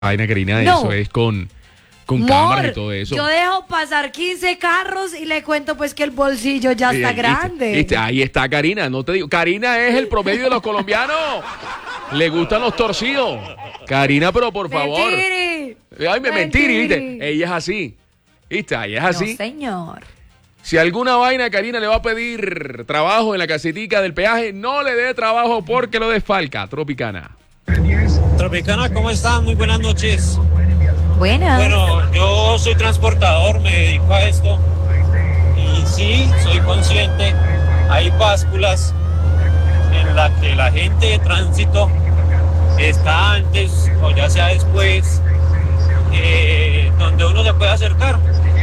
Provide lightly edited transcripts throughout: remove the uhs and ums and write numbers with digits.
vaina, Karina, No. eso es con Mor, cámaras y todo eso. yo dejo pasar 15 carros y le cuento pues que el bolsillo ya está grande. ¿Viste? Ahí está Karina, no te digo. Karina es el promedio de los colombianos. Le gustan los torcidos. Karina, pero por favor. Mentiri. Ay, mentiri, ¿viste? Mentiri. Ella es así. ¿Viste? Ella es así. No, señor. Si alguna vaina Karina le va a pedir trabajo en la casetica del peaje, no le dé trabajo porque lo desfalca. Tropicana. Tropicana, ¿cómo están? Muy buenas noches. Buenas. Bueno, yo soy transportador, me dedico a esto y sí, soy consciente, hay básculas en las que la gente de tránsito está antes o ya sea después, donde uno se puede acercar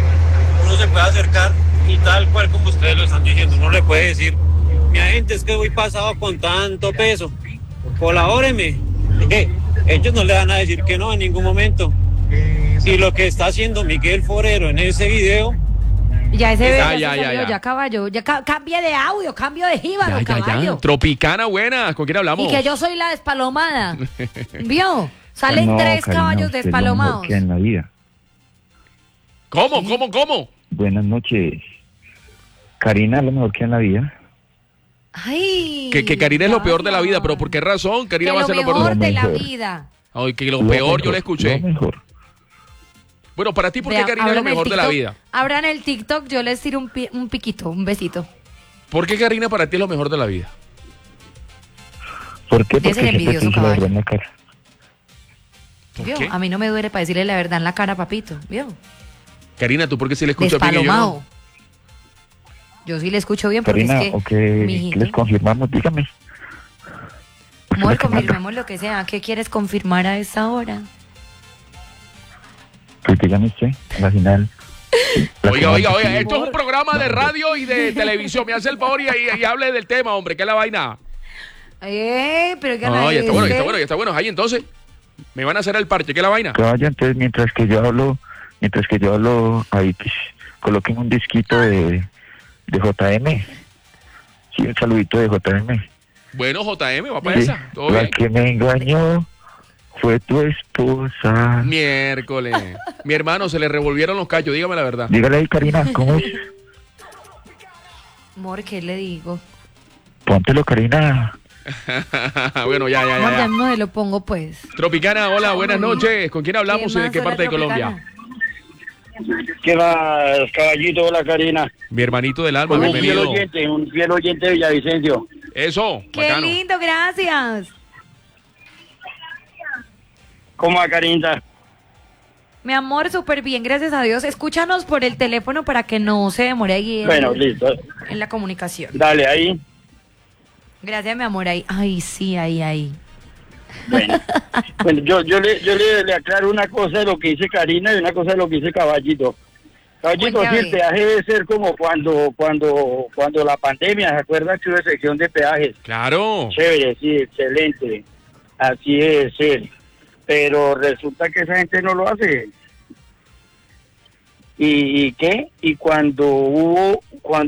y tal cual como ustedes lo están diciendo, uno le puede decir, mi agente, es que voy pasado con tanto peso, colabóreme. Ellos no le van a decir que no en ningún momento. Y lo que está haciendo Miguel Forero en ese video. Ya ese bebé Ya. ya caballo, ya cambie de audio, cambio de jíbaro, caballo. Tropicana, buena. ¿Con quién hablamos? Y que yo soy la despalomada. ¿Vio? Salen No, 3 Karina, caballos usted es lo despalomados. mejor que hay en la vida. ¿Cómo? Buenas noches. Karina es lo mejor que hay en la vida. Ay. Que Karina es lo peor de la vida, pero ¿por qué razón? Karina va a ser lo peor mejor de la mejor. vida. Ay, que lo peor yo le escuché. Lo mejor. Bueno, para ti, ¿por qué Vea, Karina es lo abran el mejor de la TikTok, vida? Abran el TikTok, yo les tiro un piquito, un besito. ¿Por qué Karina para ti es lo mejor de la vida? ¿Por qué? Ese es Porque siempre envidioso, te dice la caballo. verdad en la cara. ¿Por ¿Vio? qué? A mí no me duele para decirle la verdad en la cara, papito. ¿Vio? Karina, ¿tú por qué sí le escuchas bien y yo no? Despalomado. Yo sí le escucho bien porque Karina, es que, ¿o qué mijito, les confirmamos? Dígame. amor, confirmemos lo que sea. ¿Qué quieres confirmar a esa hora? Pues dígame usted, a la final. Oiga, esto es un programa de radio y de televisión. Me hace el favor y hable del tema, hombre, ¿qué es la vaina? Pero que No, ya está bueno. Ahí entonces, me van a hacer el parche, ¿qué es la vaina? Caballo, entonces mientras que yo hablo, ahí pues, coloquen un disquito de JM. Sí, un saludito de JM. Bueno, JM, va para Sí, esa. Todo la bien. que me engañó fue tu esposa. Miércoles. Mi hermano, se le revolvieron los cachos, dígame la verdad. Dígale ahí, Karina, ¿cómo es? Amor, ¿qué le digo? Póntelo, Karina. Bueno, Amor, ya ya. no se lo pongo, pues. Tropicana, hola, buenas noches. ¿Con quién hablamos y de más? qué Hola, parte de Tropicana. Colombia? ¿Qué más, caballito? Hola, Karina. Mi hermanito del alma, Un bienvenido. fiel oyente de Villavicencio. Eso, Qué bacano. lindo, gracias. ¿Cómo va, Karinita? Mi amor, súper bien, gracias a Dios. Escúchanos por el teléfono para que no se demore ahí Bueno, listo. en la comunicación. Dale, ahí. Gracias, mi amor. Ahí. Ay, sí, ahí. Bueno, yo le aclaro una cosa de lo que dice Karina y una cosa de lo que dice Caballito. Caballito, sí, el peaje debe ser como cuando la pandemia, ¿se acuerdan que hubo sección de peajes? Claro. Chévere, sí, excelente. Así debe ser. Pero resulta que esa gente no lo hace. ¿Y qué? Y cuando hubo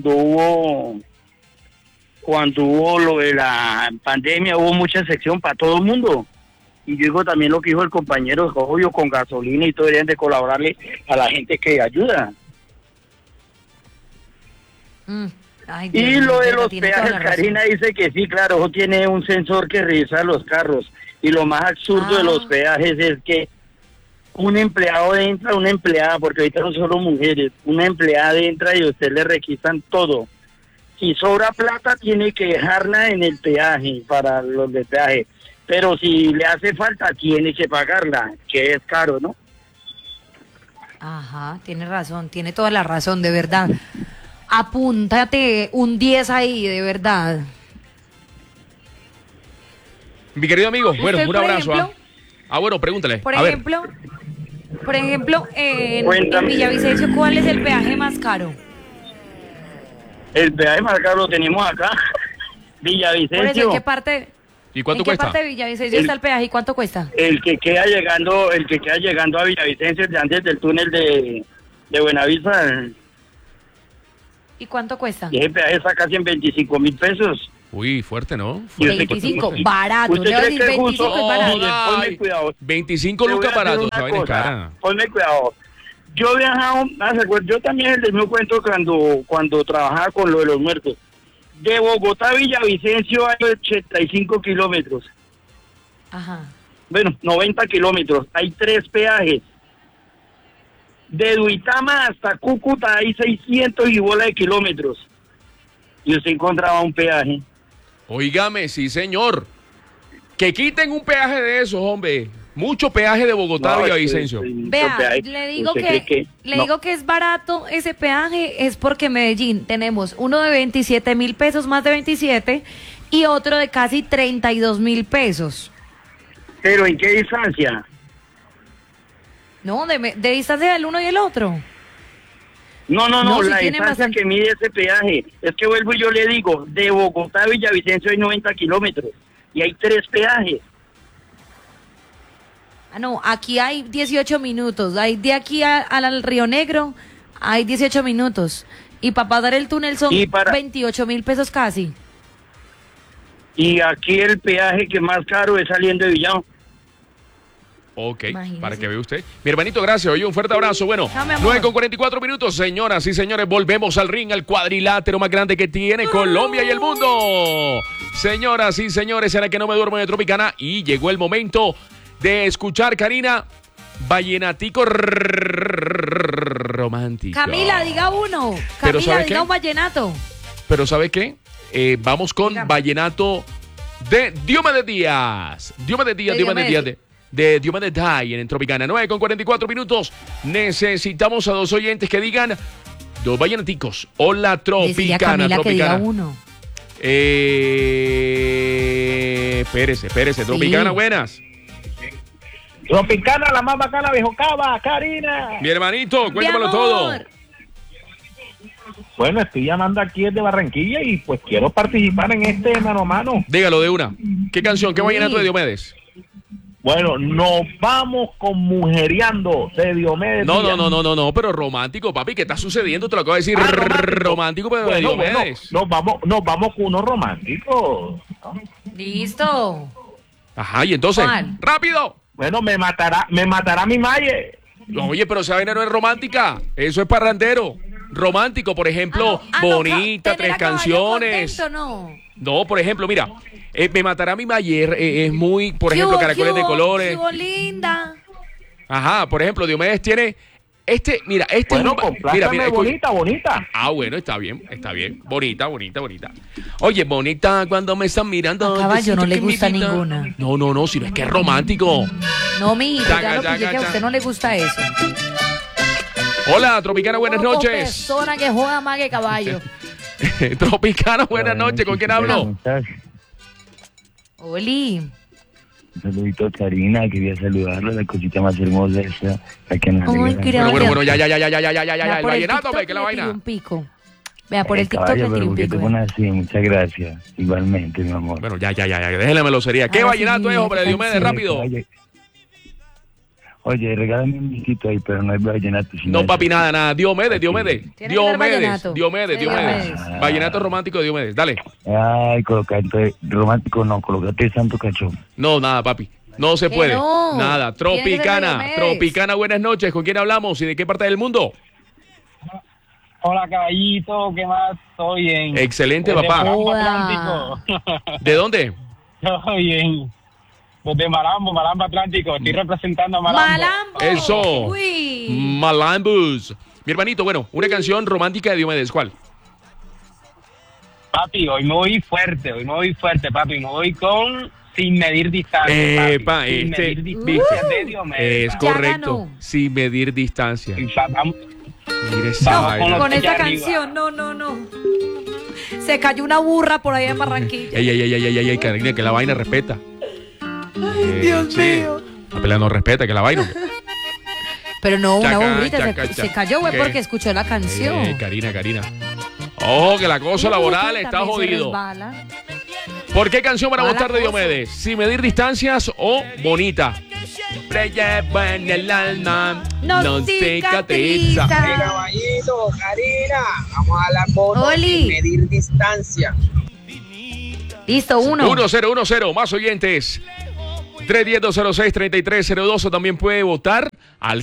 lo de la pandemia, hubo mucha sección para todo el mundo. Y yo digo también lo que dijo el compañero, obvio, con gasolina y todo, deberían de colaborarle a la gente que ayuda. Ay, Dios Y mío, lo de pero los tiene toda peajes, la razón. Karina dice que sí, claro, eso tiene un sensor que revisa los carros. Y lo más absurdo de los peajes es que un empleado entra, una empleada, porque ahorita no solo mujeres, una empleada entra y a usted le requisan todo. Si sobra plata, tiene que dejarla en el peaje, para los de peaje. Pero si le hace falta, tiene que pagarla, que es caro, ¿no? Ajá, tiene razón, tiene toda la razón, de verdad. Apúntate un 10 ahí, de verdad. Mi querido amigo, bueno, ¿Usted, un por abrazo. ejemplo? Bueno, pregúntale. Por A ver. ejemplo, en Cuéntame. Villavicencio, ¿cuál es el peaje más caro? El peaje más caro lo tenemos acá, Por eso, Villavicencio. ¿en qué parte? ¿Y cuánto ¿En qué cuesta? parte de Villavicencio está el peaje y cuánto cuesta? El que queda llegando a Villavicencio, de antes del túnel de Buenavista, ¿Y cuánto cuesta? y ese peaje está casi en 25.000 pesos. Uy, fuerte, ¿no? Y usted- 25, barato. ¿Usted Le voy a cree decir que es 25 justo? es barato. Mire, ponme cuidado. 25 Te voy lucas a decir barato, una esa vaina es cosa, cara. Ponme cuidado. Yo he viajado, yo también les mismo cuento cuando trabajaba con lo de los muertos. De Bogotá a Villavicencio hay 85 kilómetros. Ajá. Bueno, 90 kilómetros. Hay 3 peajes. De Duitama hasta Cúcuta hay 600 y bola de kilómetros. Y usted encontraba un peaje. Óigame, sí, señor. Que quiten un peaje de esos, hombre. Mucho peaje de Bogotá a No, Villavicencio. Vea, le digo ¿Usted cree no? digo que es barato ese peaje, es porque en Medellín tenemos uno de 27.000 pesos, más de 27, y otro de casi 32.000 pesos. ¿Pero en qué distancia? No, de distancia del uno y el otro. No, No, sí la tiene distancia bastante. que mide ese peaje. Es que vuelvo y yo le digo, de Bogotá a Villavicencio hay 90 kilómetros. Y hay 3 peajes. Ah, no, aquí hay 18 minutos. Hay de aquí al Río Negro, hay 18 minutos. Y para pasar el túnel son Y para- 28.000 pesos casi. Y aquí el peaje que más caro es saliendo de Villao. Ok, Imagínese. para que vea usted. Mi hermanito, gracias. Oye, un fuerte abrazo. Bueno, Chao, mi amor. 9:44 minutos. Señoras y señores, volvemos al ring, al cuadrilátero más grande que tiene Colombia y el mundo. Señoras y señores, en el que no me duermo de Tropicana. Y llegó el momento de escuchar, Karina, vallenatico romántico. Camila, diga uno. Pero Camila, ¿sabe diga qué? un vallenato. Pero ¿sabe qué? Vamos con Dígame. vallenato de Diomedes Díaz. Diomedes Díaz, Diomedes Díaz de Diomedes Díaz en Tropicana. 9:44 minutos. Necesitamos a 2 oyentes que digan 2 vallenaticos. Hola, Decirle a Tropicana, Camila que diga Tropicana. uno. Espérese. Tropicana, buenas. Tropicana, la más bacana, viejo Cava, Karina. Mi hermanito, cuéntamelo Mi todo. amor. Bueno, estoy llamando aquí desde Barranquilla y pues quiero participar en este mano a mano. Dígalo de una. ¿Qué canción? ¿Qué Uy. vallenato de Diomedes? Bueno, nos vamos con Mujeriando de Diomedes No, Díaz. no, pero romántico, papi, ¿qué está sucediendo? Te lo acabo de decir. Romántico. Romántico, pero de Bueno, Diomedes. nos vamos con uno romántico. Listo. Ajá, y entonces, ¿Cuál? ¡rápido! Bueno, me matará mi malle. Oye, pero esa vaina no es romántica, eso es parrandero. Romántico, por ejemplo, Bonita, tener 3 a caballo canciones. contento, no. No, por ejemplo, mira, Me matará mi Mayer es muy, por ejemplo, ¿Qué Caracoles de hubo? Colores. ¿Qué hubo, linda? Ajá, por ejemplo, Diomedes tiene mira, Bueno, es un, complácame, escucha. bonita. Ah, bueno, está bien. Bonita. Oye, bonita cuando me están mirando. A Caballo no necesito le que me gusta invita. ninguna. No, sino es que es romántico. No, mijito, ya lo Chaca, pillé que a chaca, usted no le gusta eso. Hola, Tropicana, buenas Poco noches. persona que juega más que caballo. Tropicana, buenas noches. ¿Con quién hablo? ¿Cómo estás? Oli. Un saludito a Karina, quería saludarla, la cosita más hermosa esa, la que nos Ay, alegra. creo- Bueno, ya, Vea, el por el vallenato, TikTok hombre, que la le tiré vaina. un pico. Vea, por el TikTok Caballo, le tiré pero un ¿por qué pico. te pones así? Muchas gracias. Igualmente, mi amor. Bueno, ya, déjele melosería. ¿Qué Ahora sí, vallenato es, hombre? ¿qué Diomedes, canción? rápido. Oye, regálame un disquito ahí, pero no es vallenato. sino No, eso. papi, nada. Diomedes. Tiene que ser vallenato. Diomedes. Diomedes. Vallenato romántico de Diomedes. Dale. Ay, colocate romántico, no, colocate Santo Cachón. No, nada, papi. No se Que puede. no. Nada. Tiene que ser Tropicana. Diomedes. Tropicana, buenas noches. ¿Con quién hablamos y de qué parte del mundo? Hola, caballito, ¿qué más? Estoy bien. Excelente, Desde papá. Malambo Hola. Atlántico. ¿De dónde? Estoy bien. Desde Malambo Atlántico. Estoy representando a Malambo. Malambo. Eso. Uy. Malambus. Mi hermanito, bueno, una canción romántica de Diomedes. ¿Cuál? Papi, hoy me voy fuerte, papi. Me voy con Sin Medir Distancia, Epa, papi. Sin Medir Distancia de Diomedes. Es papi. Ya correcto. ganó. Sin medir distancia. Y vamos- Mire esa Vamos vaina. con Con esta allá canción, no. Se cayó una burra por ahí en Barranquilla. Ey, Karina, que la vaina respeta. Dios mío. La pelea no respeta, que la vaina. Pero no, una Chaca, burrita chaca, se chaca. cayó, güey, ¿Qué? porque escuchó la canción. Karina. Ojo, que la cosa laboral está También se jodido. resbala. ¿Por qué canción van a Mala votar de cosa. Diomedes? ¿Sin medir distancias o bonita? Te llevo en el alma, No cicatriza. Caballito, Karina, vamos a la foto Oli. sin medir distancia. Listo, 1. 1-0, más oyentes. 310-206-3302 o también puede votar al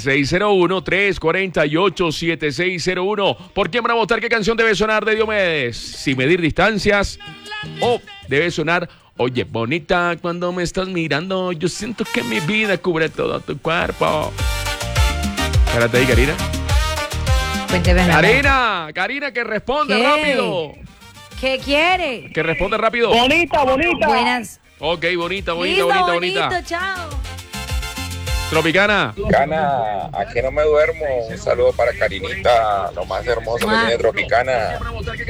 601-348-7601. ¿Por quién van a votar? ¿Qué canción debe sonar de Diomedes? Sin medir distancias o debe sonar Oye, bonita, cuando me estás mirando, yo siento que mi vida cubre todo tu cuerpo. Espérate ahí, Karina. Cuénteme. Karina, que responde rápido. ¿Qué quiere? Que responde rápido. Bonita. Buenas. Ok, bonita. Listo, bonito, chao. Tropicana. Tropicana, aquí no me duermo. Un saludo para Karinita, lo más hermoso que tiene Tropicana.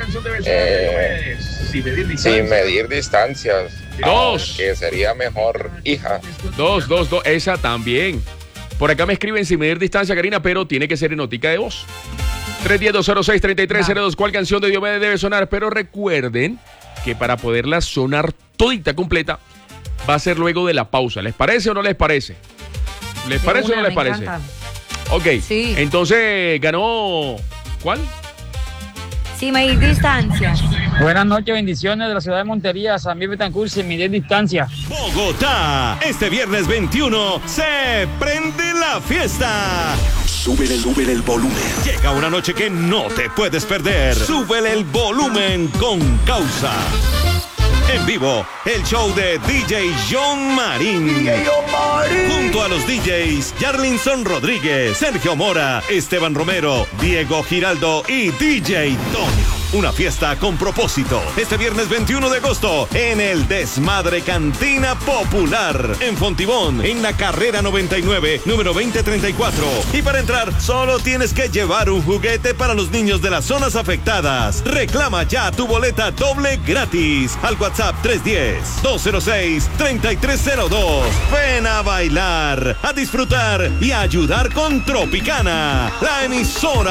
Sin medir distancias. 2. Que sería mejor, hija. 2. Esa también. Por acá me escriben sin medir distancia, Karina, pero tiene que ser en notica de voz. 310-206-3302. ¿Cuál canción de Diomedes debe sonar? Pero recuerden que para poderla sonar todita completa, va a ser luego de la pausa. ¿Les parece o no les parece? ¿Les parece o no les parece? Encanta. Ok, sí. Entonces ganó. ¿Cuál? Sin medir distancia. Buenas noches, bendiciones de la ciudad de Montería, San Miguel Betancourt, sin medir distancia. Bogotá, este viernes 21 se prende la fiesta. Súbele el volumen. Llega una noche que no te puedes perder. Súbele el volumen con Causa. En vivo, el show de DJ John Marín. Junto a los DJs Yarlinson Rodríguez, Sergio Mora, Esteban Romero, Diego Giraldo y DJ Tony. Una fiesta con propósito. Este viernes 21 de agosto en el Desmadre Cantina Popular. En Fontibón, en la carrera 99, número 2034. Y para entrar, solo tienes que llevar un juguete para los niños de las zonas afectadas. Reclama ya tu boleta doble gratis al WhatsApp 310-206-3302. Ven a bailar, a disfrutar y a ayudar con Tropicana, la emisora